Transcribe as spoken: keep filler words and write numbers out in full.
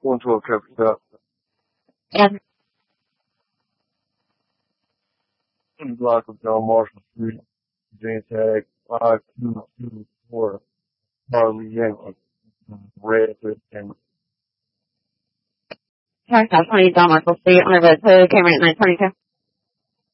one twelve traffic stop. And Block of John Marshall Street, James Tag, five two two four, Harley Yankee, red with camera. Sorry, five twenty John Marshall Street on the road to Cameron at nine twenty-two.